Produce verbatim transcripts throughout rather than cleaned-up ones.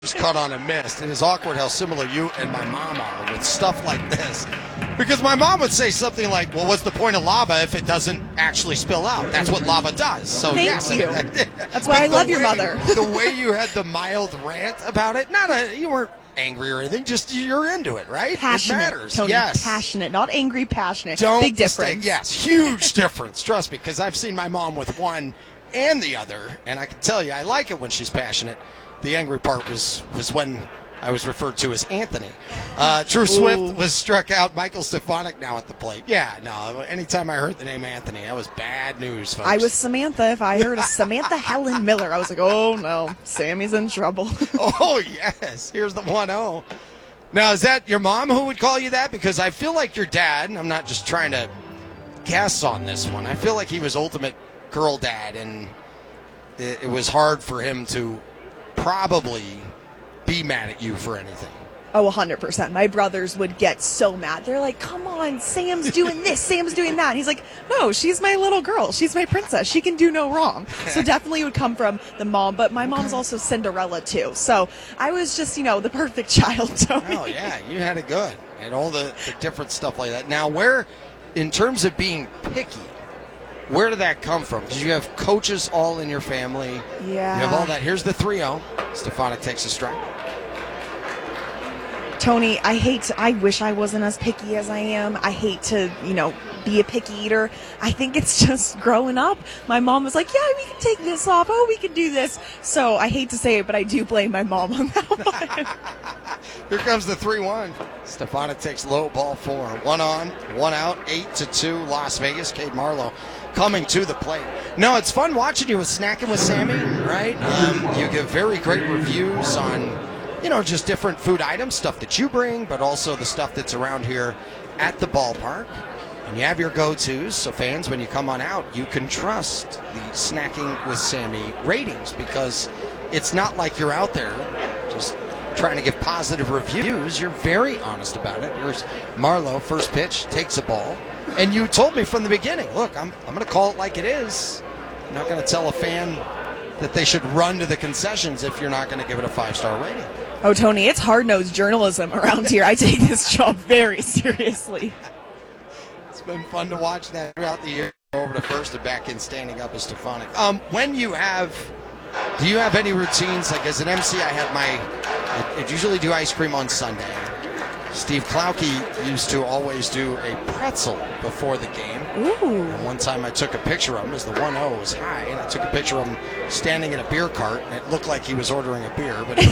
was caught on a mist. It is awkward how similar you and my mom are with stuff like this. Because my mom would say something like, well, what's the point of lava if it doesn't actually spill out? That's what lava does. So Thank yes, you. That's why I love way, your mother. The way you had the mild rant about it, not a, you weren't angry or anything, just you're into it, right? Passionate, it matters. Tony, yes. passionate, not angry, passionate. Don't Big mistake- difference. Yes, huge difference. Trust me, because I've seen my mom with one and the other, and I can tell you, I like it when she's passionate. The angry part was, was when I was referred to as Anthony. Uh, Drew Swift was struck out. Michael Stefanik now at the plate. Yeah, no, anytime I heard the name Anthony, that was bad news, folks. I was Samantha. If I heard of Samantha Helen Miller, I was like, oh, no, Sammy's in trouble. Oh, yes. Here's the one oh. Now, is that your mom who would call you that? Because I feel like your dad, and I'm not just trying to guess on this one, I feel like he was ultimate girl dad, and it, it was hard for him to probably be mad at you for anything. Oh, one hundred percent. My brothers would get so mad. They're like, come on, Sam's doing this, Sam's doing that. And he's like, no, she's my little girl. She's my princess. She can do no wrong. So definitely would come from the mom. But my mom's also Cinderella, too. So I was just, you know, the perfect child, Tony. Oh, yeah, you had it good. And all the, the different stuff like that. Now, where, in terms of being picky, where did that come from? Because you have coaches all in your family. Yeah. You have all that. Here's the three oh. Stefanik takes a strike. Tony, I hate to, I wish I wasn't as picky as I am. I hate to, you know, be a picky eater. I think it's just growing up. My mom was like, yeah, we can take this off. Oh, we can do this. So I hate to say it, but I do blame my mom on that one. Here comes the three one. Stefanik takes low ball four. One on, one out, eight to two, Las Vegas. Cade Marlowe coming to the plate. No, it's fun watching you with Snacking with Sammy, right? Um, you give very great reviews on, you know, just different food items, stuff that you bring, but also the stuff that's around here at the ballpark. And you have your go-tos, so fans, when you come on out, you can trust the Snacking with Sammy ratings, because it's not like you're out there just trying to give positive reviews. You're very honest about it. Here's Marlowe, first pitch, takes a ball. And you told me from the beginning, look, I'm, I'm going to call it like it is. I'm not going to tell a fan that they should run to the concessions if you're not going to give it a five-star rating. Oh, Tony, it's hard-nosed journalism around here. I take this job very seriously. It's been fun to watch that throughout the year. Over to first and back in, standing up as Stefanik. Um, when you have, do you have any routines? Like as an M C, I have my, I, I usually do ice cream on Sunday. Steve Klauke used to always do a pretzel before the game. Ooh. And one time I took a picture of him as the one oh was high, and I took a picture of him standing in a beer cart, and it looked like he was ordering a beer, but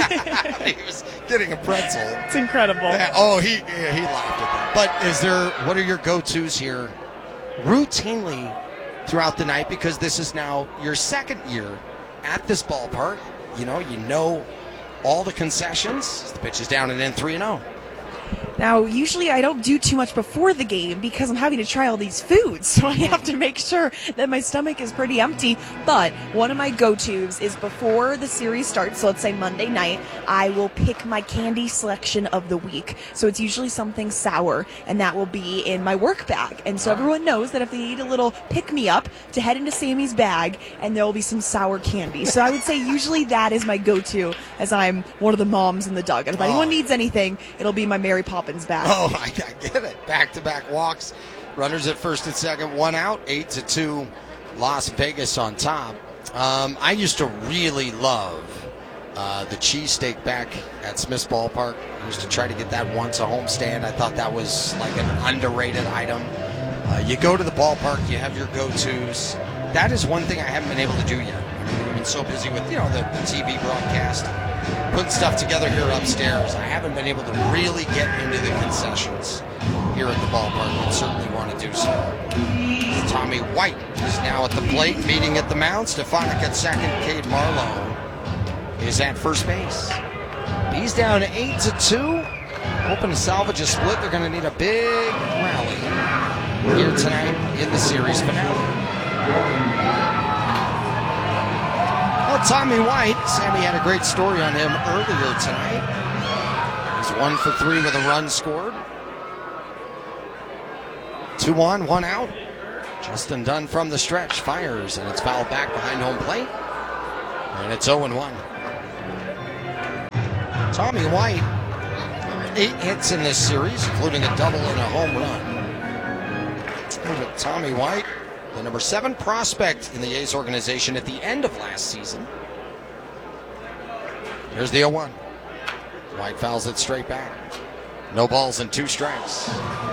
he was getting a pretzel. It's incredible. Yeah, oh, he yeah, he laughed at that. But is there, what are your go-tos here routinely throughout the night? Because this is now your second year at this ballpark. You know, you know all the concessions. The pitch is down and in three and oh. Now, usually I don't do too much before the game because I'm having to try all these foods, so I have to make sure that my stomach is pretty empty. But one of my go-tos is before the series starts, so let's say Monday night, I will pick my candy selection of the week. So it's usually something sour, and that will be in my work bag. And so everyone knows that if they need a little pick-me-up, to head into Sammy's bag, and there will be some sour candy. So I would say usually that is my go-to, as I'm one of the moms in the dugout. If anyone needs anything, it'll be my Mary Poppins bag. Oh, I, I get it. Back-to-back walks. Runners at first and second, one out, eight to two, Las Vegas on top. Um, I used to really love uh, the cheesesteak back at Smith's Ballpark. I used to try to get that once a homestand. I thought that was like an underrated item. Uh, you go to the ballpark, you have your go-tos. That is one thing I haven't been able to do yet. I've been so busy with, you know, the, the T V broadcast, putting stuff together here upstairs. I haven't been able to really get into the concessions here at the ballpark. I certainly want to do so. Tommy White is now at the plate, meeting at the mound. Stefanik at second. Cade Marlowe is at first base. He's down eight to two. Hoping to salvage a split. They're going to need a big rally here tonight in the series finale. Well, Tommy White, Sammy had a great story on him earlier tonight. He's one for three with a run scored. Two on, one out. Justin Dunn from the stretch fires, and it's fouled back behind home plate. And it's oh and one. Tommy White, eight hits in this series, including a double and a home run. But Tommy White, the number seven prospect in the A's organization at the end of last season. Here's the oh one. White fouls it straight back. No balls and two strikes.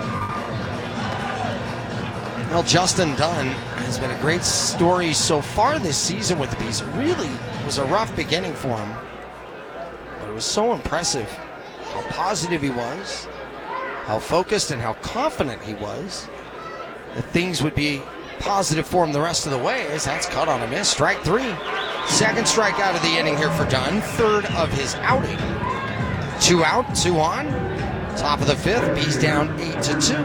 Well, Justin Dunn has been a great story so far this season with the Bees. It really was a rough beginning for him, but it was so impressive how positive he was, how focused and how confident he was that things would be positive for him the rest of the way. As that's cut on a miss. Strike three. Second strikeout of the inning here for Dunn. Third of his outing. Two out, two on. Top of the fifth. Bees down eight to two.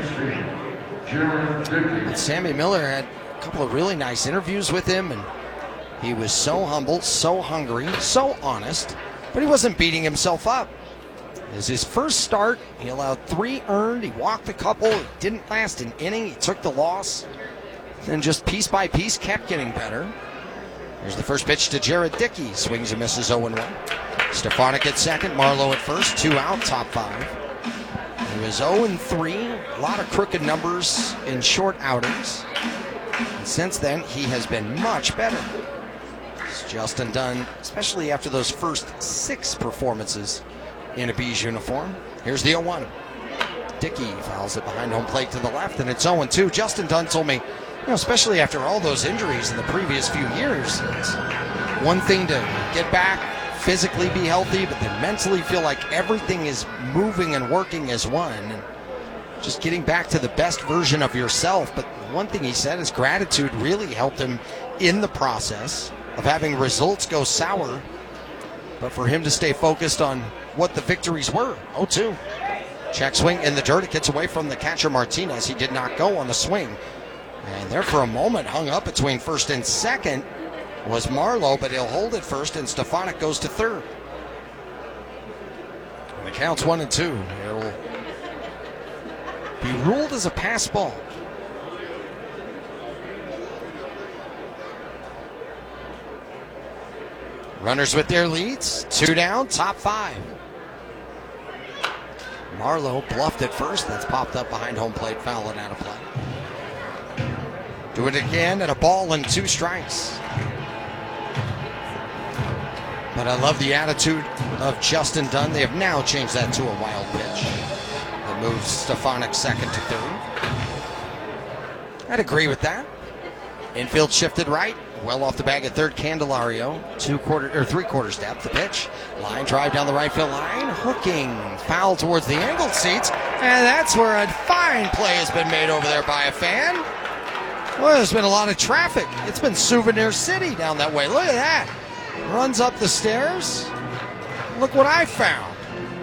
But Sammy Miller had a couple of really nice interviews with him, and he was so humble, so hungry, so honest, but he wasn't beating himself up. It was his first start. He allowed three earned. He walked a couple. It didn't last an inning. He took the loss. And just piece by piece kept getting better. Here's the first pitch to Jared Dickey. Swings and misses oh and one. Stefanik at second. Marlowe at first. Two out, top five. He was oh and three. A lot of crooked numbers in short outings. And since then, he has been much better. It's Justin Dunn, especially after those first six performances in a Bees uniform. Here's the oh one. Dickey fouls it behind home plate to the left, and it's oh and two. Justin Dunn told me, you know, especially after all those injuries in the previous few years, it's one thing to get back, physically be healthy, but then mentally feel like everything is moving and working as one. And just getting back to the best version of yourself. But one thing he said is gratitude really helped him in the process of having results go sour, but for him to stay focused on what the victories were. oh two. Check swing in the dirt. It gets away from the catcher Martinez. He did not go on the swing. And there for a moment, hung up between first and second, was Marlowe, but he'll hold it first, and Stefanik goes to third. And the count's one and two. It'll be ruled as a pass ball. Runners with their leads. Two down, top five. Marlowe bluffed it first. That's popped up behind home plate, foul and out of play. Do it again at a ball and two strikes. But I love the attitude of Justin Dunn. They have now changed that to a wild pitch. That moves Stefanik second to third. I'd agree with that. Infield shifted right. Well off the bag at third, Candelario. Two quarter or three quarters depth. The pitch. Line drive down the right field line. Hooking. Foul towards the angled seats. And that's where a fine play has been made over there by a fan. Well, there's been a lot of traffic. It's been Souvenir City down that way. Look at that. Runs up the stairs. Look what I found.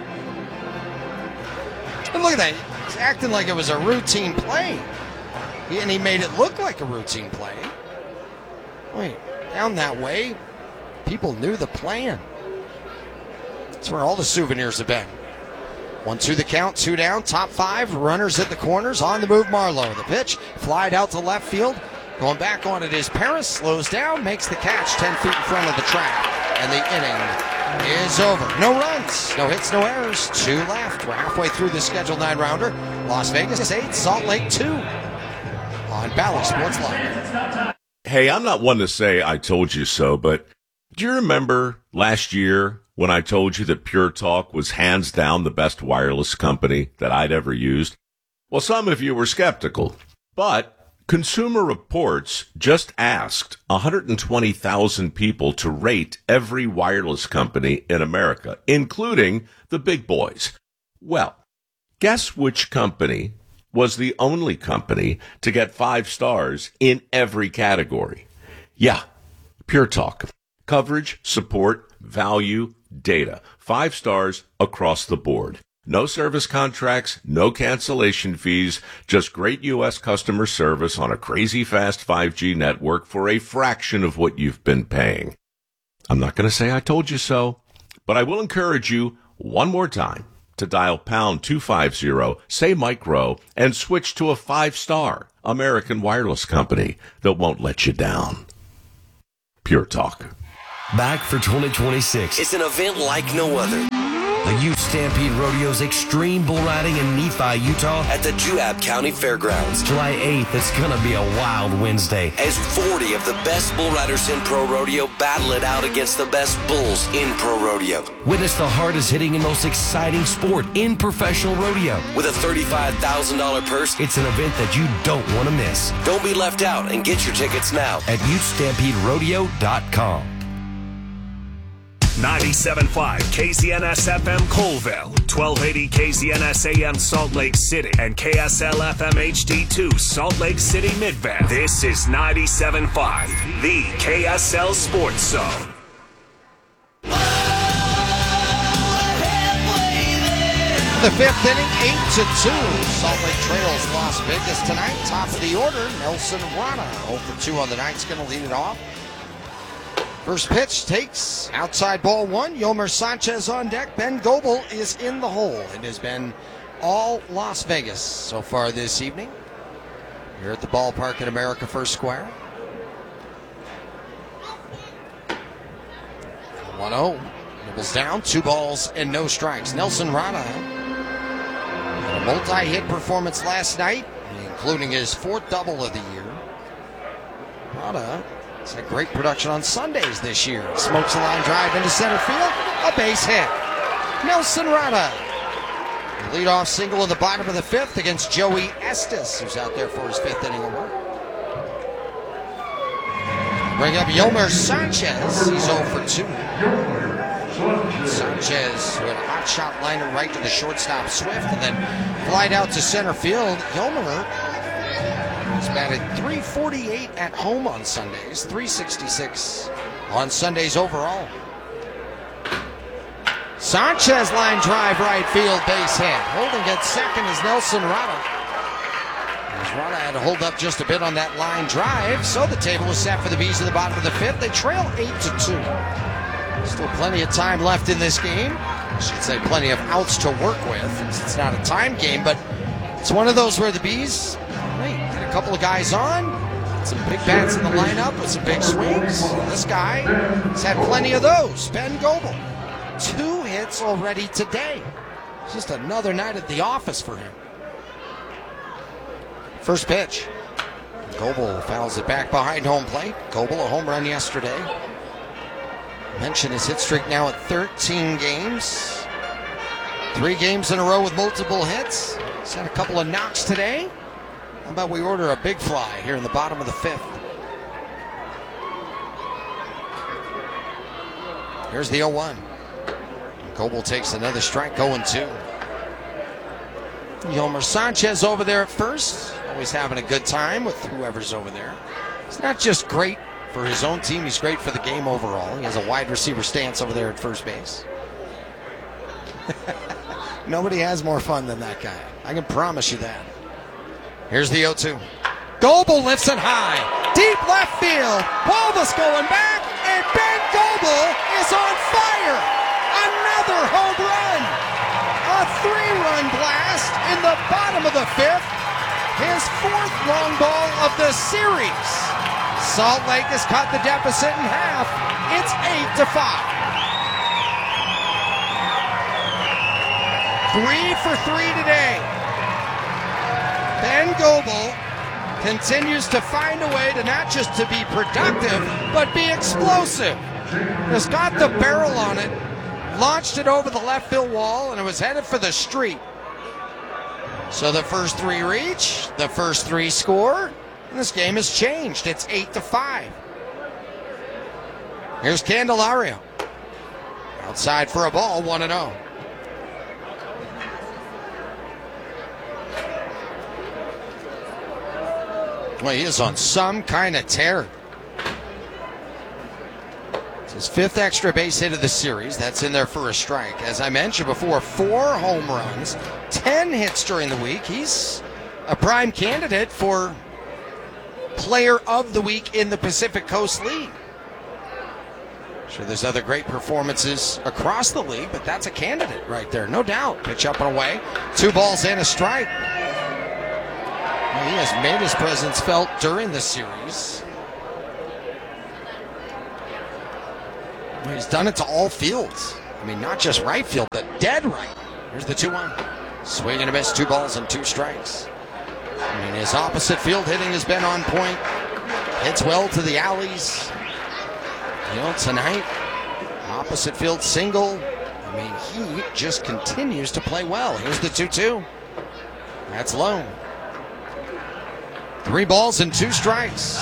And look at that. He's acting like it was a routine play. And he made it look like a routine play. Wait, down that way, people knew the plan. That's where all the souvenirs have been. One, two, the count, two down, top five, runners at the corners, on the move Marlowe. The pitch, flied out to left field, going back on it is Paris, slows down, makes the catch ten feet in front of the track, and the inning is over. No runs, no hits, no errors, two left. We're halfway through the scheduled nine-rounder. Las Vegas eight, Salt Lake two on Bally Sports Live. Hey, I'm not one to say I told you so, but do you remember last year when I told you that Pure Talk was hands down the best wireless company that I'd ever used? Well, some of you were skeptical, but Consumer Reports just asked one hundred twenty thousand people to rate every wireless company in America, including the big boys. Well, guess which company was the only company to get five stars in every category? Yeah, Pure Talk. Coverage, support, value, data. Five stars across the board. No service contracts, no cancellation fees, just great U S customer service on a crazy fast five G network for a fraction of what you've been paying. I'm not going to say I told you so, but I will encourage you one more time to dial pound two fifty, say micro, and switch to a five-star American wireless company that won't let you down. Pure Talk. Back for twenty twenty-six. It's an event like no other. The Ute Stampede Rodeo's extreme bull riding in Nephi, Utah at the Juab County Fairgrounds. July eighth, it's gonna be a wild Wednesday as forty of the best bull riders in pro rodeo battle it out against the best bulls in pro rodeo. Witness the hardest hitting and most exciting sport in professional rodeo. With a thirty-five thousand dollars purse, it's an event that you don't want to miss. Don't be left out and get your tickets now at ute stampede rodeo dot com. ninety-seven point five K Z N S F M Colville, twelve eighty K Z N S A M Salt Lake City, and K S L F M H D two Salt Lake City Midvale. This is ninety-seven point five, the K S L Sports Zone. The fifth inning, eight to two. Salt Lake trails Las Vegas tonight. Top of the order, Nelson Rana. oh for two on the night's going to lead it off. First pitch takes outside ball one. Yomer Sanchez on deck. Ben Goebel is in the hole. It has been all Las Vegas so far this evening. Here at the ballpark at America First Square. one oh. Nibbles down. Two balls and no strikes. Nelson Rana had a multi-hit performance last night, including his fourth double of the year. Rana He's had great production on Sundays this year. Smokes a line drive into center field. A base hit. Nelson Rana. The leadoff single in the bottom of the fifth against Joey Estes, who's out there for his fifth inning of work. Bring up Yomer Sanchez. He's oh for two. Sanchez with a hot shot liner right to the shortstop Swift and then flied out to center field. Yomer He's batted three forty-eight at home on Sundays, three sixty-six on Sundays overall. Sanchez line drive right field base hit. Holding at second is Nelson Rana. As Rana had to hold up just a bit on that line drive, so the table is set for the Bees in the bottom of the fifth. They trail eight to two. Still plenty of time left in this game. I should say plenty of outs to work with. It's not a time game, but it's one of those where the Bees hey, get a couple of guys on, some big bats in the lineup with some big swings. This guy has had plenty of those. Ben Goebel, two hits already today. It's just another night at the office for him. First pitch. Goebel fouls it back behind home plate. Goebel, a home run yesterday. Mentioned his hit streak now at thirteen games. Three games in a row with multiple hits. He's had a couple of knocks today. How about we order a big fly here in the bottom of the fifth? Here's the oh one. Goebel takes another strike, oh and two. Yomer Sanchez over there at first. Always having a good time with whoever's over there. It's not just great for his own team, he's great for the game overall. He has a wide receiver stance over there at first base. Nobody has more fun than that guy. I can promise you that. Here's the oh two. Goebel lifts it high. Deep left field. Pulvis going back, and Ben Goebel is on fire. Another home run. A three-run blast in the bottom of the fifth. His fourth long ball of the series. Salt Lake has cut the deficit in half. It's eight to five. Three for three today. Ben Goebel continues to find a way to not just to be productive, but be explosive. Has got the barrel on it, launched it over the left field wall, and it was headed for the street. So the first three reach, the first three score, and this game has changed. It's eight to five. Here's Candelario. Outside for a ball, one and oh. Well, he is on some kind of tear. It's his fifth extra base hit of the series. That's in there for a strike. As I mentioned before, four home runs, ten hits during the week. He's a prime candidate for Player of the Week in the Pacific Coast League. Sure, there's other great performances across the league, but that's a candidate right there, no doubt. Pitch up and away. Two balls and a strike. Well, he has made his presence felt during the series. Well, he's done it to all fields. I mean, not just right field, but dead right. Here's the two one. Swing and a miss, two balls and two strikes. I mean, his opposite field hitting has been on point. Hits well to the alleys. You know, tonight, opposite field single. I mean, he just continues to play well. Here's the two two. That's low. Three balls and two strikes.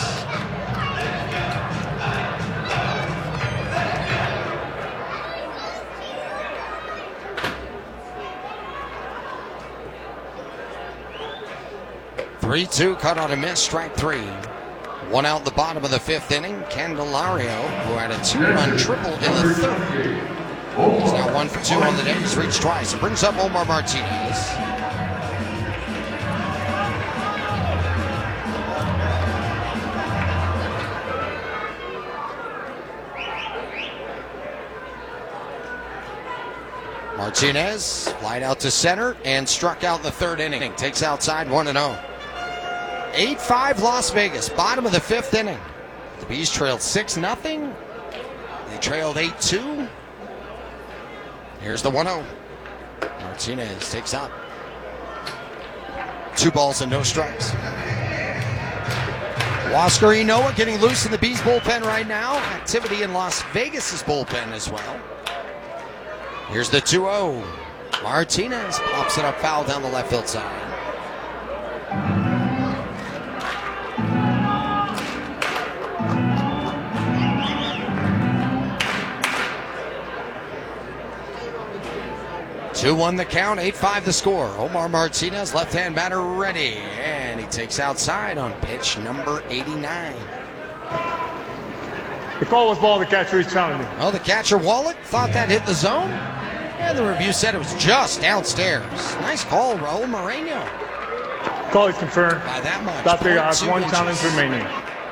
three two, cut on a miss, strike three. One out the bottom of the fifth inning. Candelario, who had a two-run triple in the third. He's now one for two on the day. He's reached twice. It brings up Omar Martinez. Martinez flied out to center and struck out in the third inning. Takes outside one and oh. eight five Las Vegas, bottom of the fifth inning. The Bees trailed six nothing. They trailed eight two. Here's the one oh. Martinez takes up. Two balls and no strikes. Oscar Inoa getting loose in the Bees bullpen right now. Activity in Las Vegas' bullpen as well. Here's the two oh. Martinez pops it up foul down the left field side. two one the count, eight five the score. Omar Martinez, left-hand batter ready. And he takes outside on pitch number eighty-nine. The call was ball, the catcher is challenging. Well, the catcher, Wallach, thought that hit the zone. And the review said it was just downstairs. Nice call, Raul Moreno. Call is confirmed. By that much. That big has one inches. challenge remaining.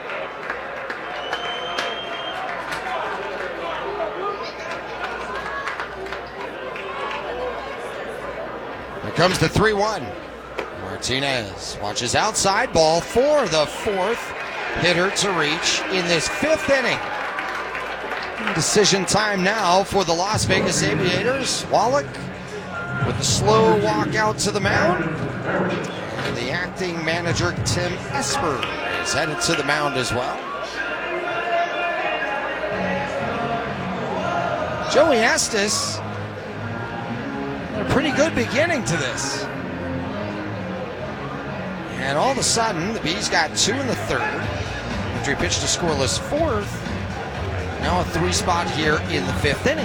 Here comes the three one. Martinez watches outside, ball for the fourth hitter to reach in this fifth inning. Decision time now for the Las Vegas Aviators. Wallach with the slow walk out to the mound. And the acting manager, Tim Esper, is headed to the mound as well. Joey Estes had a pretty good beginning to this. And all of a sudden, the Bees got two in the third after he pitched a scoreless fourth. Now a three spot here in the fifth inning.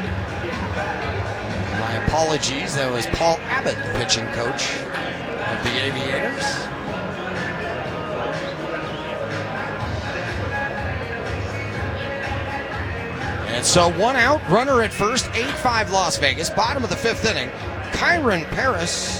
My apologies, that was Paul Abbott, the pitching coach of the Aviators. And so one out, runner at first, eight five Las Vegas, bottom of the fifth inning. Kyron Paris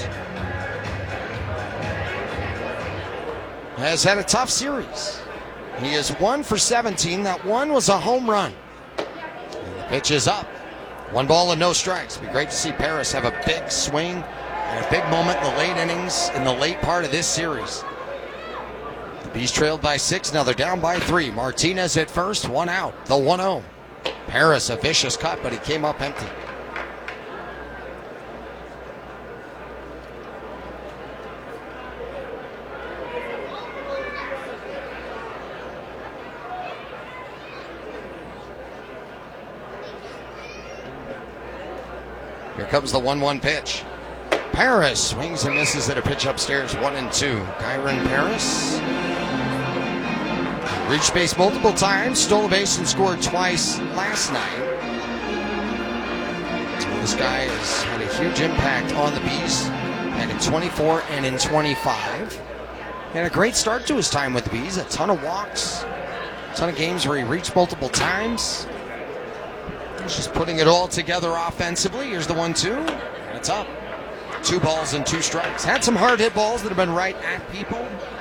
has had a tough series. He is one for seventeen. That one was a home run. And the pitch is up. One ball and no strikes. It'd be great to see Paris have a big swing and a big moment in the late innings in the late part of this series. The Bees trailed by six. Now they're down by three. Martinez at first. One out. The one oh. Paris, a vicious cut, but he came up empty. Here comes the one one pitch. Paris swings and misses at a pitch upstairs, one and two. Kyron Paris reached base multiple times, stole a base and scored twice last night. This guy has had a huge impact on the Bees, and in twenty-four and in twenty-five. He had a great start to his time with the Bees, a ton of walks, a ton of games where he reached multiple times. He's just putting it all together offensively. Here's the one two. And it's up. Two balls and two strikes. Had some hard hit balls that have been right at people.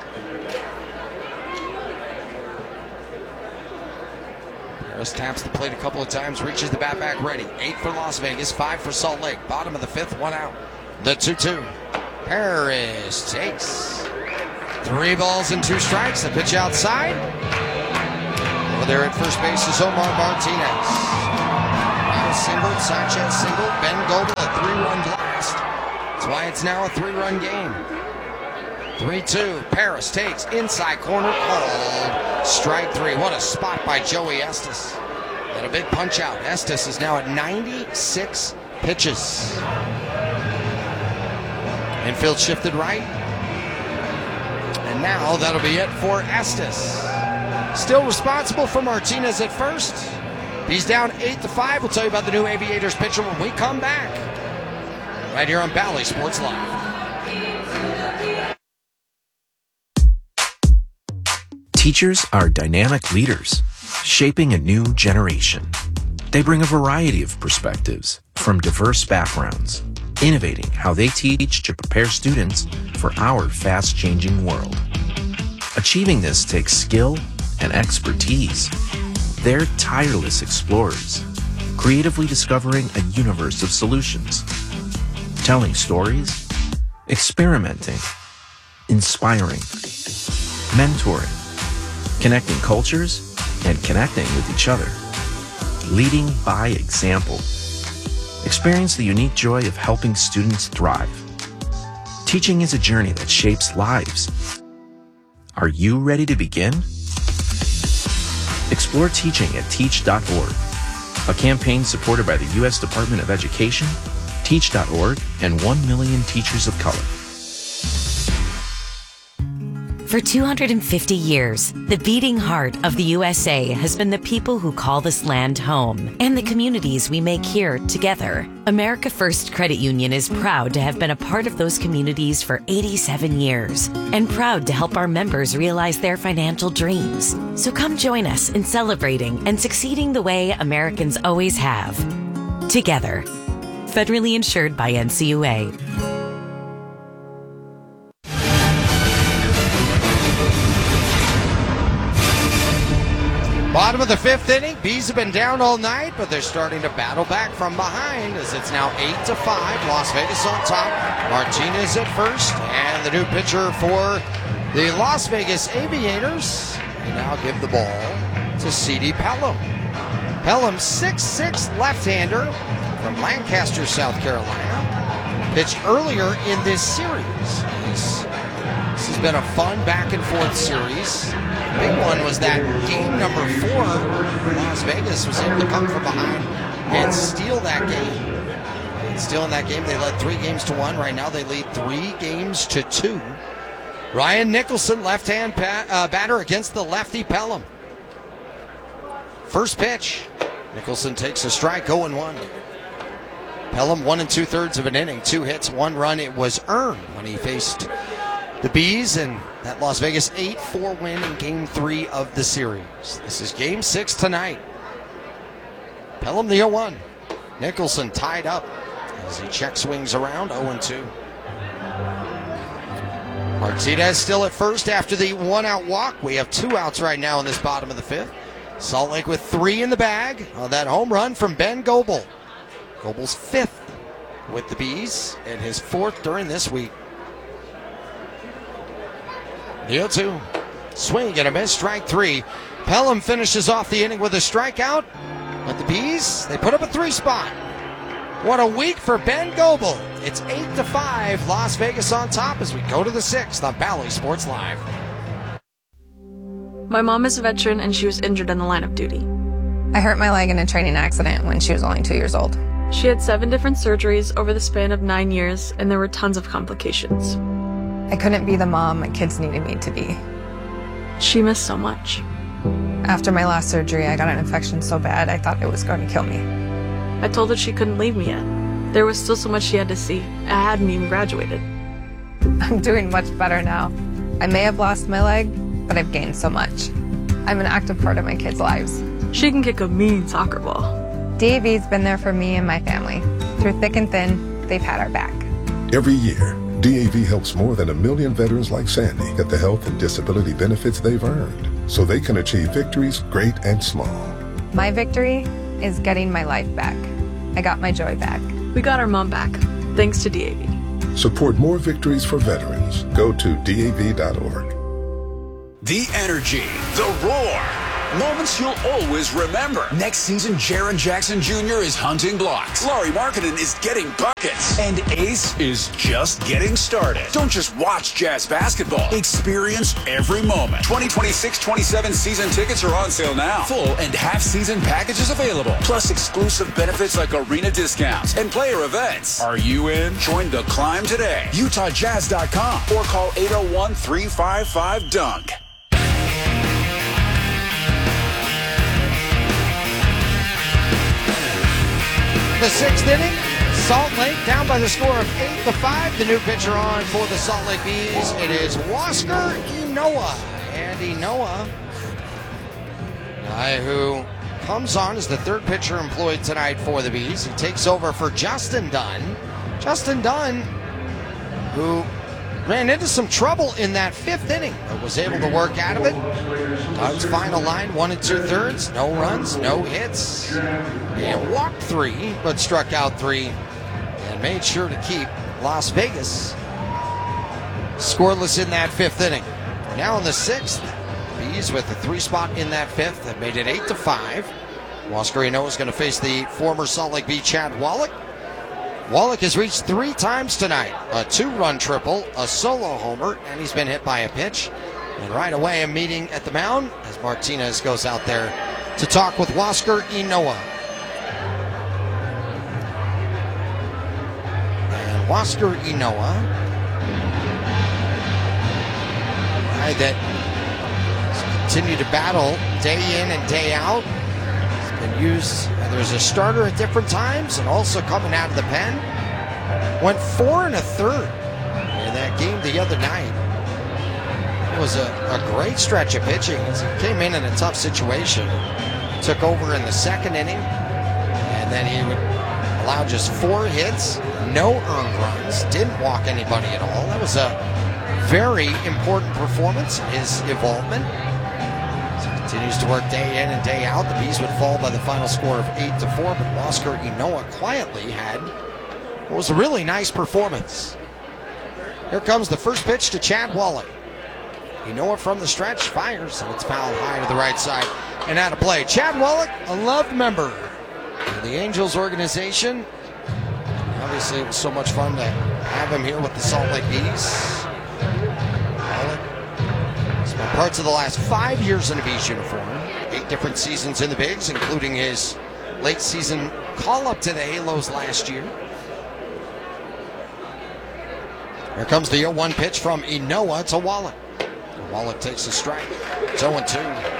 Paris taps the plate a couple of times, reaches the bat back ready. Eight for Las Vegas, five for Salt Lake. Bottom of the fifth, one out. The two two. Paris takes three balls and two strikes. The pitch outside. Over there at first base is Omar Martinez. singled, Sanchez singled, Ben Goebel a three-run blast. That's why it's now a three-run game. three two, Paris takes inside corner, called strike three. What a spot by Joey Estes. And a big punch out. Estes is now at ninety-six pitches. Infield shifted right. And now that'll be it for Estes. Still responsible for Martinez at first. He's down eight to five. We'll tell you about the new Aviators pitcher when we come back. Right here on Bally Sports Live. Teachers are dynamic leaders, shaping a new generation. They bring a variety of perspectives from diverse backgrounds, innovating how they teach to prepare students for our fast-changing world. Achieving this takes skill and expertise. They're tireless explorers, creatively discovering a universe of solutions, telling stories, experimenting, inspiring, mentoring, connecting cultures, and connecting with each other, leading by example. Experience the unique joy of helping students thrive. Teaching is a journey that shapes lives. Are you ready to begin? Explore teaching at teach dot org, a campaign supported by the U S Department of Education, teach dot org, and one million teachers of color. For two hundred fifty years, the beating heart of the U S A has been the people who call this land home and the communities we make here together. America First Credit Union is proud to have been a part of those communities for eighty-seven years and proud to help our members realize their financial dreams. So come join us in celebrating and succeeding the way Americans always have. Together. Federally insured by N C U A. Bottom of the fifth inning. Bees have been down all night, but they're starting to battle back from behind as it's now eight to five. Las Vegas on top. Martinez at first, and the new pitcher for the Las Vegas Aviators. They now give the ball to C D Pelham. Pelham, six six left-hander from Lancaster, South Carolina. Pitched earlier in this series. This, this has been a fun back-and-forth series. Big one was that game number four. Las Vegas was able to come from behind and steal that game. And still in that game, they led three games to one. Right now, they lead three games to two. Ryan Nicholson, left-hand pat, uh, batter against the lefty Pelham. First pitch. Nicholson takes a strike, oh and one. Pelham, one and two-thirds of an inning, two hits, one run. It was earned when he faced the Bees, and that Las Vegas eight four win in game three of the series. This is game six tonight. Pelham the oh one. Nicholson tied up as he check swings around, oh and two. Martinez still at first after the one-out walk. We have two outs right now in this bottom of the fifth. Salt Lake with three in the bag on that home run from Ben Goebel. Goebel's fifth with the Bees and his fourth during this week. The oh two. Swing and a miss, strike three. Pelham finishes off the inning with a strikeout. But the Bees, they put up a three spot. What a week for Ben Goebel. It's eight to five. Las Vegas on top as we go to the sixth on Bally Sports Live. My mom is a veteran and she was injured in the line of duty. I hurt my leg in a training accident when she was only two years old. She had seven different surgeries over the span of nine years, and there were tons of complications. I couldn't be the mom my kids needed me to be. She missed so much. After my last surgery, I got an infection so bad I thought it was going to kill me. I told her she couldn't leave me yet. There was still so much she had to see. I hadn't even graduated. I'm doing much better now. I may have lost my leg, but I've gained so much. I'm an active part of my kids' lives. She can kick a mean soccer ball. D A V's been there for me and my family. Through thick and thin, they've had our back. Every year, D A V helps more than a million veterans like Sandy get the health and disability benefits they've earned so they can achieve victories great and small. My victory is getting my life back. I got my joy back. We got our mom back, thanks to D A V. Support more victories for veterans. Go to D A V dot org. The energy, the roar. Moments you'll always remember. Next season, Jaren Jackson Junior is hunting blocks. Laurie Markkinen is getting buckets. And Ace is just getting started. Don't just watch Jazz basketball. Experience every moment. twenty twenty-six twenty-seven season tickets are on sale now. Full and half-season packages available. Plus exclusive benefits like arena discounts and player events. Are you in? Join the climb today. Utah Jazz dot com or call eight oh one, three five five, dunk. The sixth inning, Salt Lake down by the score of eight to five. The new pitcher on for the Salt Lake Bees. It is Huascar Ynoa. And Ynoa, guy who comes on as the third pitcher employed tonight for the Bees. He takes over for Justin Dunn. Justin Dunn, who ran into some trouble in that fifth inning, but was able to work out of it. Dunn's final line, one and two thirds, no runs, no hits. And walked three, but struck out three, and made sure to keep Las Vegas scoreless in that fifth inning. Now in the sixth, Bees with the three spot in that fifth that made it eight to five. Huascar Ynoa is going to face the former Salt Lake Bee Chad Wallach. Wallach has reached three times tonight. A two-run triple, a solo homer, and he's been hit by a pitch. And right away, a meeting at the mound as Martinez goes out there to talk with Huascar Ynoa. And Huascar Ynoa, guy that has continued to battle day in and day out. Been used either as a starter at different times and also coming out of the pen. Went four and a third in that game the other night. It was a, a great stretch of pitching as he came in in a tough situation. Took over in the second inning, and then he would allow just four hits, no earned runs, didn't walk anybody at all. That was a very important performance in his involvement. Continues to work day in and day out. The Bees would fall by the final score of eight to four, but Huascar Ynoa quietly had what was a really nice performance. Here comes the first pitch to Chad Wallach. Ynoa from the stretch fires, and it's fouled high to the right side and out of play. Chad Wallach, a loved member of the Angels organization. Obviously, it was so much fun to have him here with the Salt Lake Bees. Spent parts of the last five years in a Bees uniform. Eight different seasons in the Bigs, including his late season call-up to the Halos last year. Here comes the oh one pitch from Ynoa to Wallach. Wallach takes a strike. It's oh and two.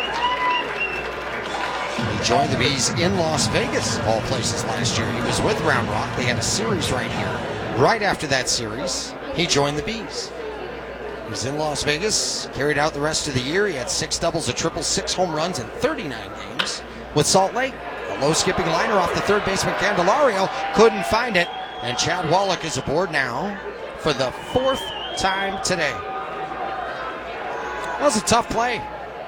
He joined the Bees in Las Vegas, of all places, last year. He was with Round Rock. They had a series right here. Right after that series, he joined the Bees. He was in Las Vegas, carried out the rest of the year. He had six doubles, a triple, six home runs in thirty-nine games with Salt Lake. A low skipping liner off the third baseman Candelario. Couldn't find it. And Chad Wallach is aboard now for the fourth time today. That was a tough play.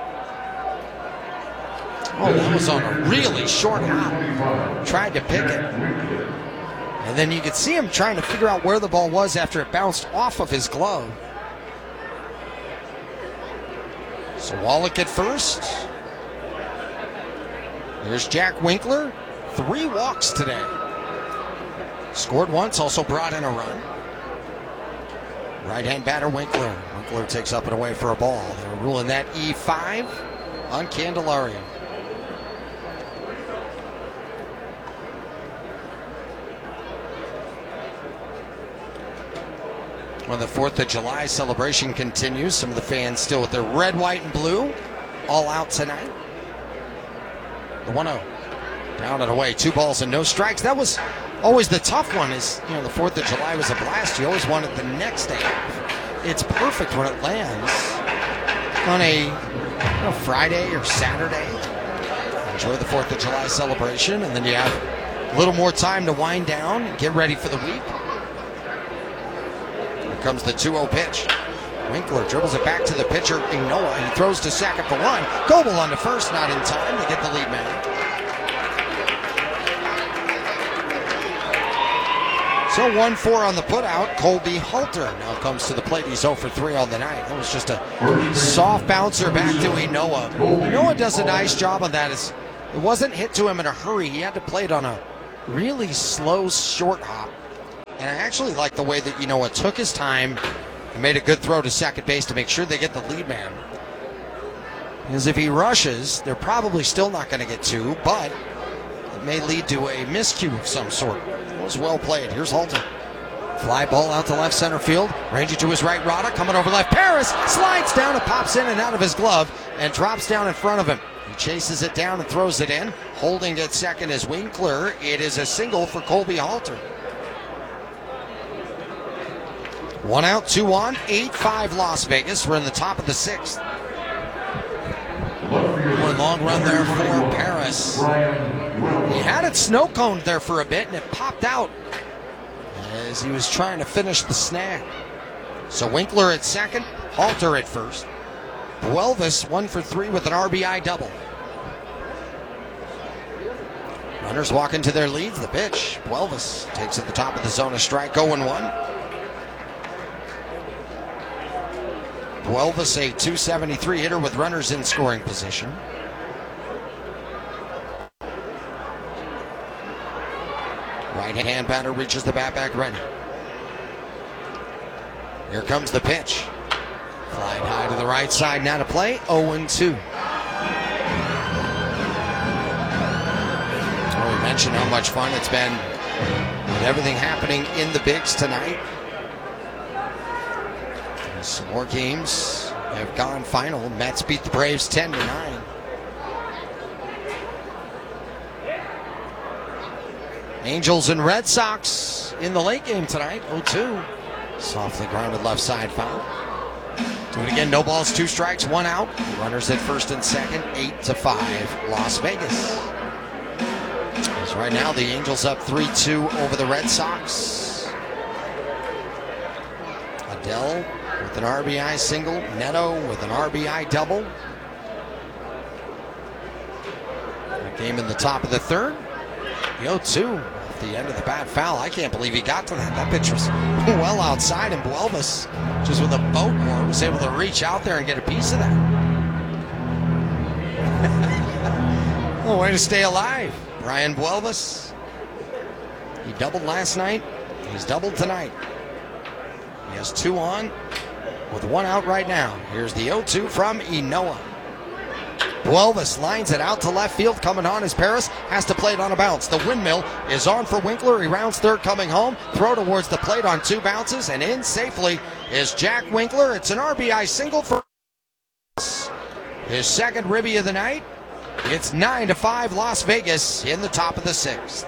Oh, that was on a really short hop. Tried to pick it. And then you could see him trying to figure out where the ball was after it bounced off of his glove. So Wallach at first. Here's Jack Winkler. Three walks today. Scored once, also brought in a run. Right-hand batter Winkler. Winkler takes up and away for a ball. They're ruling that E five on Candelario. When the fourth of July celebration continues, some of the fans still with their red, white, and blue, all out tonight. The one oh, down and away, two balls and no strikes. That was always the tough one. Is you know the fourth of July was a blast. You always wanted the next day off. It's perfect when it lands on a you know, Friday or Saturday. Enjoy the fourth of July celebration, and then you have a little more time to wind down and get ready for the week. Comes the two oh pitch. Winkler dribbles it back to the pitcher, Ynoa. He throws to second for one. Goebel on to first, not in time to get the lead man. So one four on the putout. Colby Halter now comes to the plate. He's oh for three on the night. That was just a soft bouncer back to Inoa. Noah does a nice job on that. It's, it wasn't hit to him in a hurry. He had to play it on a really slow short hop. And I actually like the way that Inoa took his time and made a good throw to second base to make sure they get the lead man. Because if he rushes, they're probably still not going to get two, but it may lead to a miscue of some sort. It was well played. Here's Halter. Fly ball out to left center field. Ranging to his right, Rada coming over left. Paris slides down and pops in and out of his glove and drops down in front of him. He chases it down and throws it in. Holding at second is Winkler. It is a single for Colby Halter. One out, two on, eight five Las Vegas. We're in the top of the sixth. One long run there for Paris. He had it snow coned there for a bit and it popped out as he was trying to finish the snag. So Winkler at second, Halter at first. Buelvis one for three with an R B I double. Runners walk into their leads. The pitch. Buelvis takes at the top of the zone a strike, oh and one. Buelvis, a two seventy-three hitter with runners in scoring position. Right-hand batter reaches the bat back ready. Here comes the pitch. Flying high to the right side, now to play, oh and two. Oh, we mentioned how much fun it's been with everything happening in the bigs tonight. Some more games have gone final. Mets beat the Braves ten to nine. Angels and Red Sox in the late game tonight, oh two. Softly grounded left side foul. Do it again, no balls, two strikes, one out. Runners at first and second, eight to five, Las Vegas. So right now the Angels up three two over the Red Sox. Adele with an R B I single, Neto with an R B I double. A game in the top of the third. The oh two at the end of the bat foul. I can't believe he got to that. That pitch was well outside, and Buelvis, just with a boat more, was able to reach out there and get a piece of that. Oh, way to stay alive, Brian Buelvis. He doubled last night. He's doubled tonight. He has two on with one out right now. Here's the oh two from Inoa. Buelvis lines it out to left field. Coming on is Paris. Has to play it on a bounce. The windmill is on for Winkler. He rounds third coming home. Throw towards the plate on two bounces. And in safely is Jack Winkler. It's an R B I single for his second ribby of the night. It's nine to five Las Vegas in the top of the sixth.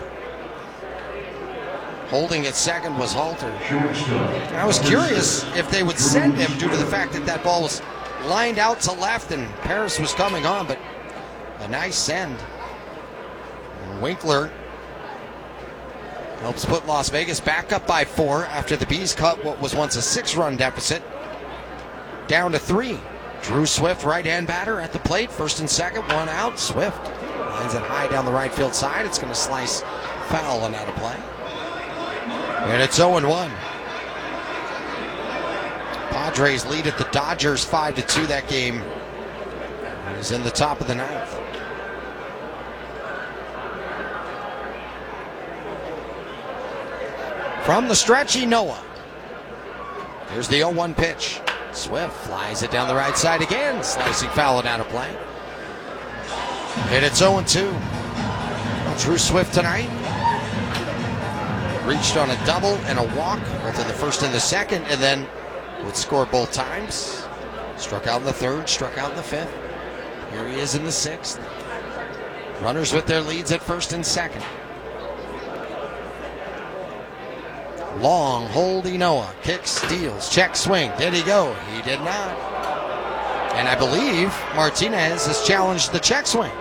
Holding at second was Halter. I was curious if they would send him due to the fact that that ball was lined out to left and Paris was coming on, but a nice send. And Winkler helps put Las Vegas back up by four after the Bees cut what was once a six-run deficit down to three. Drew Swift, right-hand batter at the plate, first and second, one out. Swift lines it high down the right field side. It's going to slice foul and out of play. And it's oh and one. Padres lead at the Dodgers five to two that game. He's in the top of the ninth. From the stretch, Inoa. Here's the oh one pitch. Swift flies it down the right side again. Slicing foul and out of play. And it's oh and two. Drew Swift tonight reached on a double and a walk, both in the first and the second, and then would score both times. Struck out in the third, struck out in the fifth. Here he is in the sixth. Runners with their leads at first and second. Long hold Inoa, kicks, steals, check swing. Did he go? He did not. And I believe Martinez has challenged the check swing.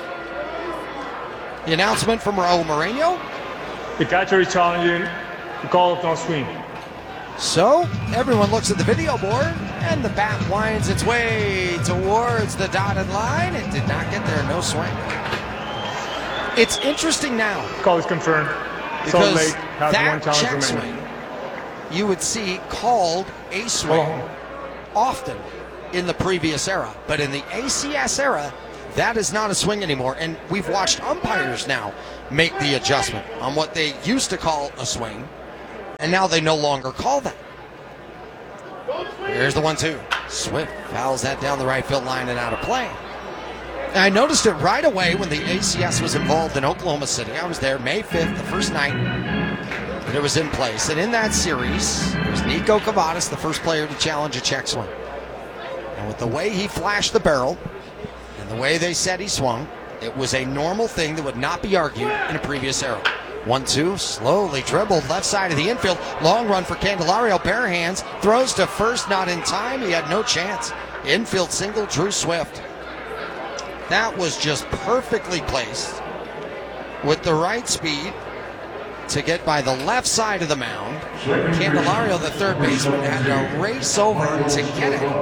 The announcement from Raul Moreno. The catcher is challenging the call of no swing. So everyone looks at the video board, and the bat winds its way towards the dotted line. It did not get there, no swing. It's interesting now. Call is confirmed. Because Salt Lake has that one challenge check remaining. swing you would see called a swing Oh. often in the previous era. But in the A C S era, that is not a swing anymore. And we've watched umpires now make the adjustment on what they used to call a swing, and now they no longer call that. Here's the one two. Swift fouls that down the right field line and out of play. And I noticed it right away when the A C S was involved in Oklahoma City. I was there May fifth, the first night that it was in place. And in that series, it was Nico Cavadas, the first player to challenge a check swing. And with the way he flashed the barrel and the way they said he swung, it was a normal thing that would not be argued in a previous era. one two, slowly dribbled left side of the infield. Long run for Candelario, bare hands, throws to first, not in time. He had no chance. Infield single, Drew Swift. That was just perfectly placed with the right speed to get by the left side of the mound. Candelario, the third baseman, had to race over to get it.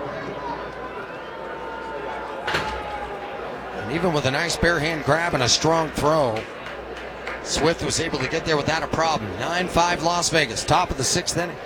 And even with a nice bare hand grab and a strong throw, Swift was able to get there without a problem. nine five Las Vegas, top of the sixth inning.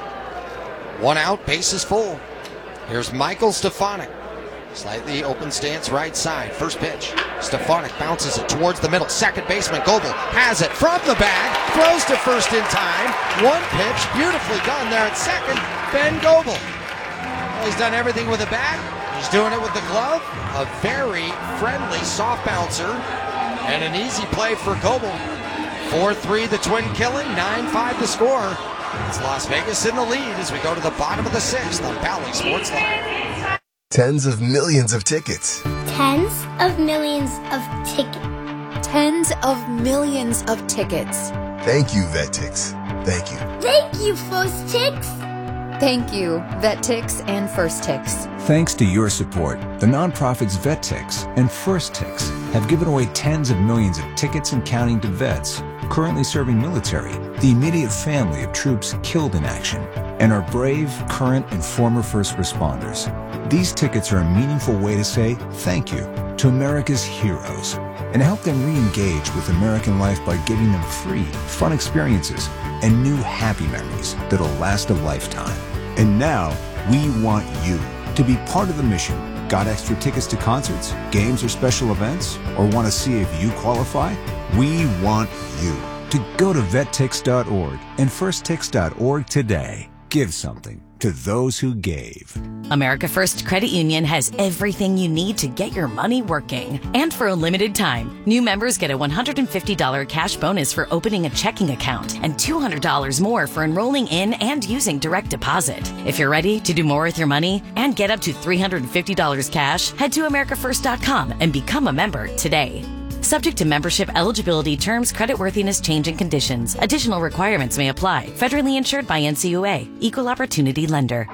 One out, bases full. Here's Michael Stefanik. Slightly open stance right side. First pitch. Stefanik bounces it towards the middle. Second baseman Goebel has it from the bag. Throws to first in time. One pitch. Beautifully done there at second. Ben Goebel. Well, he's done everything with a bat. He's doing it with the glove. A very friendly soft bouncer. And an easy play for Goebel. four three the Twin killing. nine five the score. It's Las Vegas in the lead as we go to the bottom of the sixth on Bally Sports Live. Tens of millions of tickets. Tens of millions of tickets. Tens of millions of tickets. Thank you, VetTix. Thank you. Thank you, First Tix. Thank you, VetTix and First Tix. Thanks to your support, the nonprofits VetTix and First Tix have given away tens of millions of tickets and counting to vets currently serving military, the immediate family of troops killed in action, and our brave, current, and former first responders. These tickets are a meaningful way to say thank you to America's heroes and help them re-engage with American life by giving them free, fun experiences and new happy memories that'll last a lifetime. And now, we want you to be part of the mission. Got extra tickets to concerts, games, or special events? Or want to see if you qualify? We want you to go to vettix dot org and first tix dot org today. Give something to those who gave. America First Credit Union has everything you need to get your money working. And for a limited time, new members get a one hundred fifty dollars cash bonus for opening a checking account and two hundred dollars more for enrolling in and using direct deposit. If you're ready to do more with your money and get up to three hundred fifty dollars cash, head to america first dot com and become a member today. Subject to membership eligibility, terms, creditworthiness, change, and conditions. Additional requirements may apply. Federally insured by N C U A. Equal Opportunity Lender.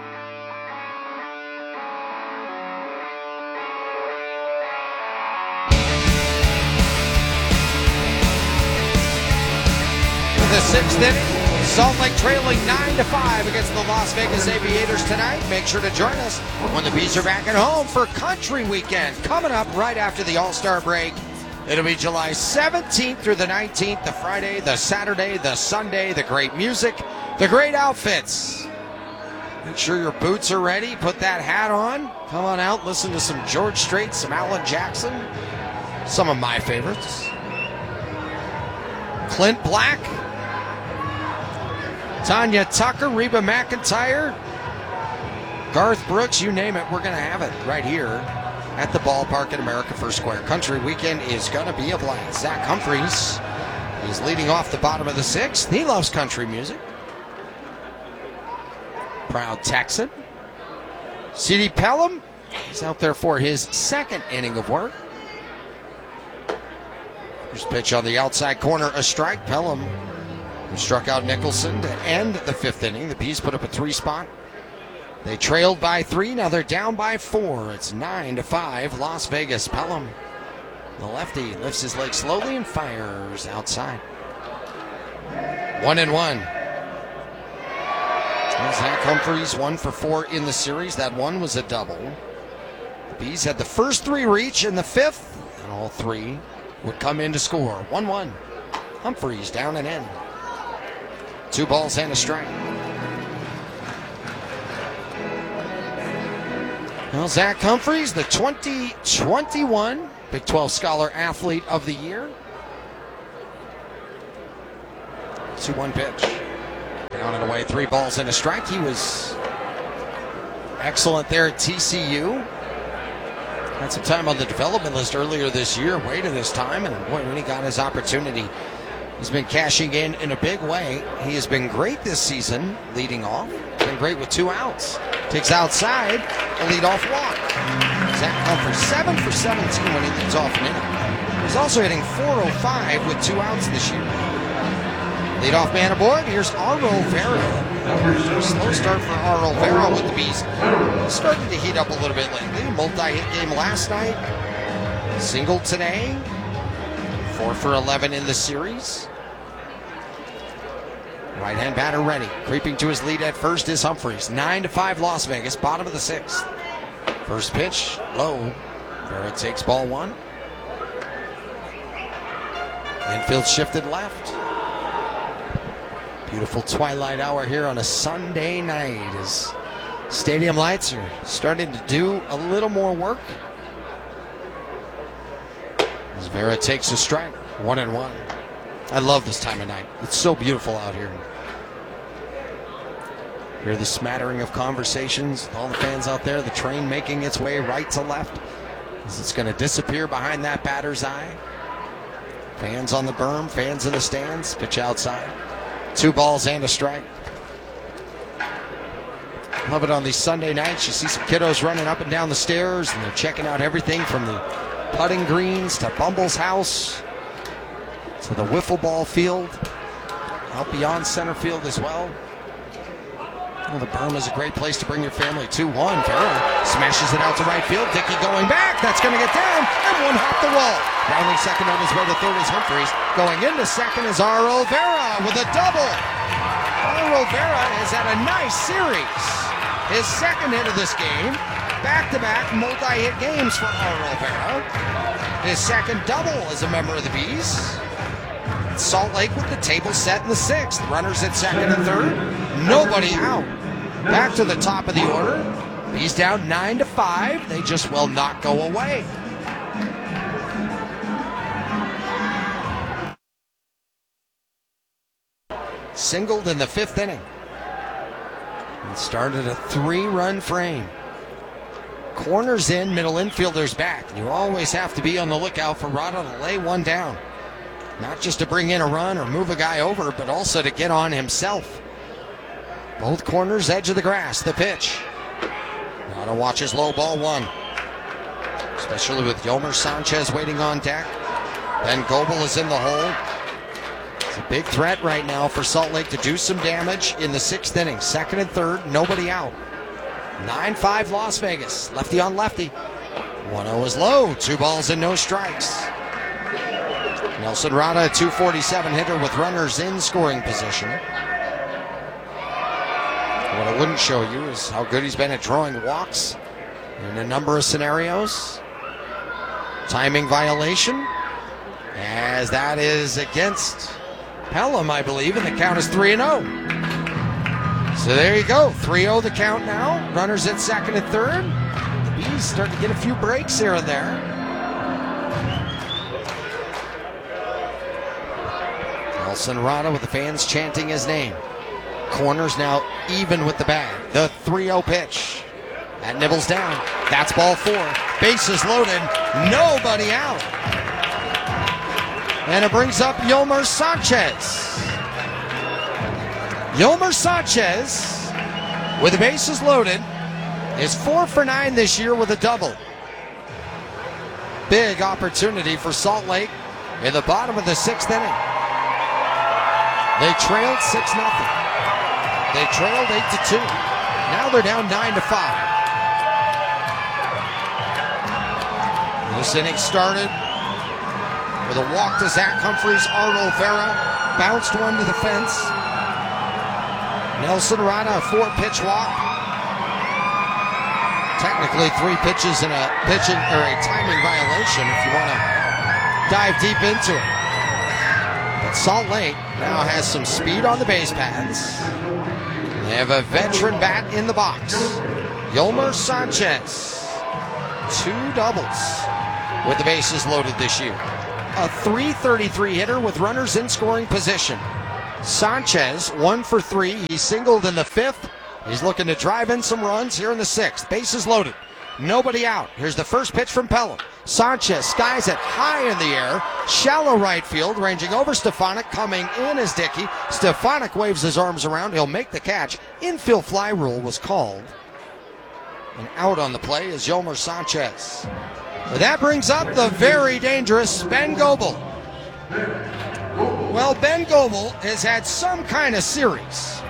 The sixth inning, Salt Lake trailing nine to five against the Las Vegas Aviators tonight. Make sure to join us when the Bees are back at home for Country Weekend, coming up right after the All-Star break. It'll be July seventeenth through the nineteenth, the Friday, the Saturday, the Sunday, the great music, the great outfits. Make sure your boots are ready. Put that hat on. Come on out, listen to some George Strait, some Alan Jackson, some of my favorites. Clint Black, Tanya Tucker, Reba McEntire, Garth Brooks, you name it, we're going to have it right here at the ballpark at America First Square. Country Weekend is going to be a blast. Zach Humphreys is leading off the bottom of the sixth. He loves country music. Proud Texan. C D Pelham is out there for his second inning of work. First pitch on the outside corner, a strike. Pelham, who struck out Nicholson to end the fifth inning. The Bees put up a three spot. They trailed by three, now they're down by four. It's nine to five, Las Vegas. Pelham, the lefty, lifts his leg slowly and fires outside. One and one. Zach Humphreys, one for four in the series. That one was a double. The Bees had the first three reach in the fifth, and all three would come in to score. one one. Humphreys down and in. Two balls and a strike. Well, Zach Humphreys, the twenty twenty-one Big twelve Scholar Athlete of the Year. two one pitch. Down and away, three balls and a strike. He was excellent there at T C U. Had some time on the development list earlier this year, waited his time, and boy, when he got his opportunity, he's been cashing in in a big way. He has been great this season, leading off. Been great with two outs. Takes outside, a leadoff walk. Zach Humphreys, seven for seventeen when he leads off an inning. He's also hitting four oh five with two outs this year. Leadoff man aboard, here's Aro Vera. Slow start for Aro Vera with the Bees. Starting to heat up a little bit lately. Multi-hit game last night. Single today. four for eleven in the series. Right-hand batter ready. Creeping to his lead at first is Humphreys. nine to five Las Vegas, bottom of the sixth. First pitch, low. Vera takes ball one. Infield shifted left. Beautiful twilight hour here on a Sunday night as stadium lights are starting to do a little more work. As Vera takes a strike, one and one. I love this time of night. It's so beautiful out here. Hear the smattering of conversations with all the fans out there. The train making its way right to left as it's going to disappear behind that batter's eye. Fans on the berm, fans in the stands, pitch outside. Two balls and a strike. Love it on these Sunday nights. You see some kiddos running up and down the stairs, and they're checking out everything from the putting greens to Bumble's house to the wiffle ball field, out beyond center field as well. Well, the berm is a great place to bring your family. two one. Vera smashes it out to right field. Dickey going back. That's going to get down. And one hop the wall. Rounding second on his way to third is Humphreys. Going into second is Aro Vera with a double. Aro Vera has had a nice series. His second hit of this game. Back-to-back multi-hit games for Aro Vera. His second double as a member of the Bees. Salt Lake with the table set in the sixth. Runners at second and third. Nobody out. Back to the top of the order. He's down nine to five. They just will not go away. Singled in the fifth inning. And started a three-run frame. Corners in, middle infielders back. You always have to be on the lookout for Rada to lay one down. Not just to bring in a run or move a guy over, but also to get on himself. Both corners, edge of the grass, the pitch. Rada watches low, ball one. Especially with Yomer Sanchez waiting on deck. Ben Goebel is in the hole. It's a big threat right now for Salt Lake to do some damage in the sixth inning. Second and third, nobody out. nine five Las Vegas. Lefty on lefty. one oh is low. Two balls and no strikes. Nelson Rada, a two forty-seven hitter with runners in scoring position. What I wouldn't show you is how good he's been at drawing walks in a number of scenarios. Timing violation, as that is against Pelham, I believe, and the count is three and oh. So there you go, three oh the count now. Runners at second and third. The Bees starting to get a few breaks here and there. Nelson Rada with the fans chanting his name. Corners now even with the bag. The three oh pitch. That nibbles down. That's ball four. Bases loaded. Nobody out. And it brings up Yomer Sanchez. Yomer Sanchez, with the bases loaded, is four for nine this year with a double. Big opportunity for Salt Lake in the bottom of the sixth inning. They trailed six nothing. They trailed eight to two. Now they're down nine to five. This inning started with a walk to Zach Humphreys. Aro Vera bounced one to the fence. Nelson Rada, a four-pitch walk. Technically three pitches and a pitching or a timing violation if you want to dive deep into it. But Salt Lake now has some speed on the base paths. They have a veteran bat in the box. Yolmer Sanchez. Two doubles with the bases loaded this year. A three thirty-three hitter with runners in scoring position. Sanchez, one for three. He singled in the fifth. He's looking to drive in some runs here in the sixth. Bases loaded. Nobody out. Here's the first pitch from Pelham. Sanchez skies it high in the air. Shallow right field, ranging over Stefanik. Coming in is Dickey. Stefanik waves his arms around. He'll make the catch. Infield fly rule was called. And out on the play is Yolmer Sanchez. But that brings up the very dangerous Ben Goebel. Well, Ben Goebel has had some kind of series.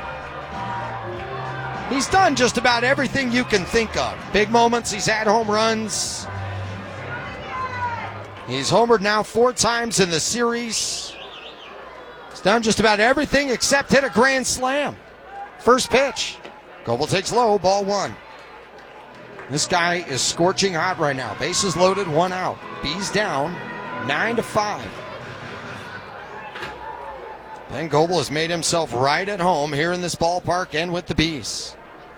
He's done just about everything you can think of. Big moments, he's had home runs. He's homered now four times in the series. He's done just about everything except hit a grand slam. First pitch. Goebel takes low, ball one. This guy is scorching hot right now. Bases loaded, one out. Bees down, nine to five. Ben Goebel has made himself right at home here in this ballpark and with the Bees.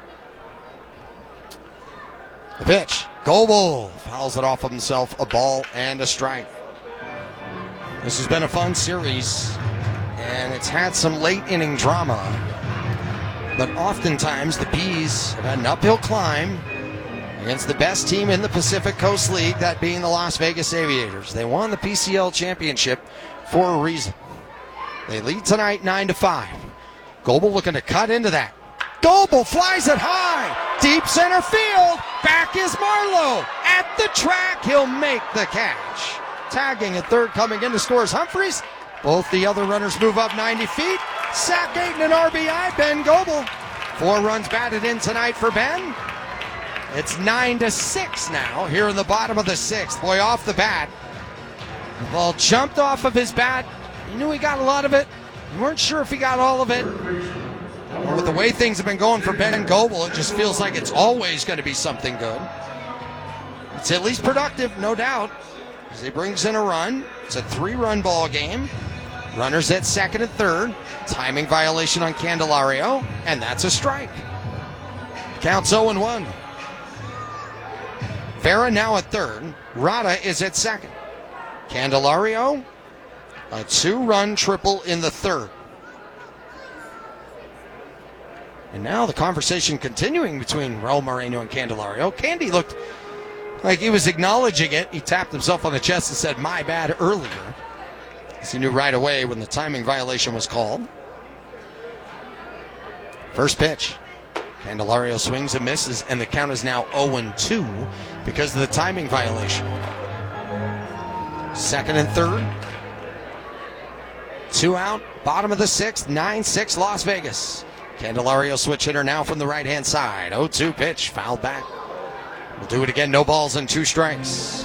The pitch. Goebel fouls it off of himself. A ball and a strike. This has been a fun series, and it's had some late inning drama. But oftentimes the Bees have had an uphill climb against the best team in the Pacific Coast League, that being the Las Vegas Aviators. They won the P C L championship for a reason. They lead tonight nine to five. Goebel looking to cut into that. Goebel flies it high. Deep center field. Back is Marlowe. At the track, he'll make the catch. Tagging at third, coming in to score is Humphreys. Both the other runners move up ninety feet. Sack eight and an R B I, Ben Goebel. Four runs batted in tonight for Ben. It's nine to six now here in the bottom of the sixth. Boy, off the bat. The ball jumped off of his bat. He knew he got a lot of it. You weren't sure if he got all of it. But with the way things have been going for Ben Goebel, it just feels like it's always going to be something good. It's at least productive, no doubt, as he brings in a run. It's a three-run ball game. Runners at second and third. Timing violation on Candelario, and that's a strike. Counts oh and one. Vera now at third. Rada is at second. Candelario, a two-run triple in the third. And now the conversation continuing between Raul Moreno and Candelario. Candy looked like he was acknowledging it. He tapped himself on the chest and said, "My bad," earlier, as he knew right away when the timing violation was called. First pitch. Candelario swings and misses, and the count is now oh and two because of the timing violation. Second and third. Two out, bottom of the sixth, nine six Las Vegas. Candelario switch hitter now from the right-hand side. oh two pitch, fouled back. We'll do it again, no balls and two strikes.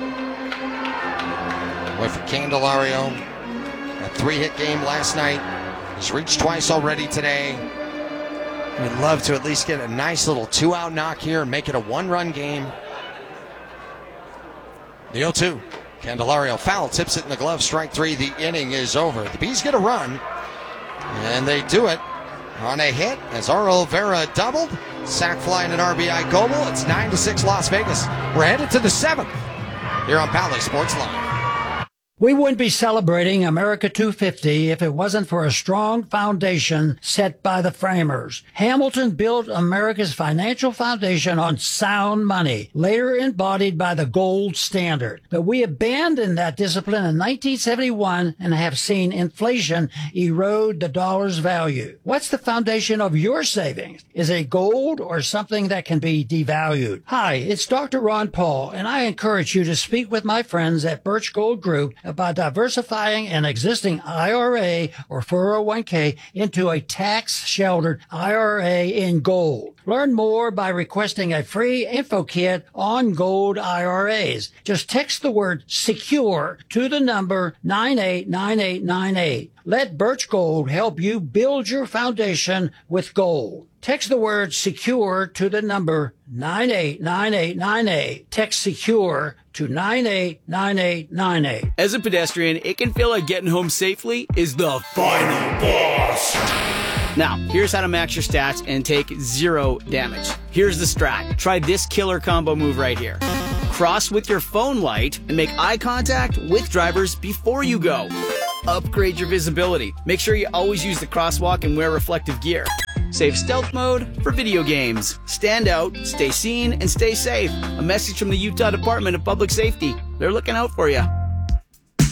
Boy, for Candelario, a three-hit game last night. He's reached twice already today. We'd love to at least get a nice little two-out knock here and make it a one-run game. The oh two. Candelario foul, tips it in the glove, strike three. The inning is over. The Bees get a run, and they do it on a hit as Arlo Vera doubled. Sack fly and an R B I Goebel. It's nine to six Las Vegas. We're headed to the seventh here on Pally Sports Live. We wouldn't be celebrating America two fifty if it wasn't for a strong foundation set by the framers. Hamilton built America's financial foundation on sound money, later embodied by the gold standard. But we abandoned that discipline in nineteen seventy-one and have seen inflation erode the dollar's value. What's the foundation of your savings? Is it gold or something that can be devalued? Hi, it's Doctor Ron Paul, and I encourage you to speak with my friends at Birch Gold Group about diversifying an existing I R A or four oh one k into a tax-sheltered I R A in gold. Learn more by requesting a free info kit on gold I R As. Just text the word SECURE to the number nine eight nine eight nine eight. Let Birch Gold help you build your foundation with gold. Text the word secure to the number nine eight nine eight nine eight. Text secure to nine eight nine eight nine eight. As a pedestrian, it can feel like getting home safely is the final boss. Now, here's how to max your stats and take zero damage. Here's the strat. Try this killer combo move right here. Cross with your phone light and make eye contact with drivers before you go. Upgrade your visibility. Make sure you always use the crosswalk and wear reflective gear. Save stealth mode for video games. Stand out, stay seen, and stay safe. A message from the Utah Department of Public Safety. They're looking out for you.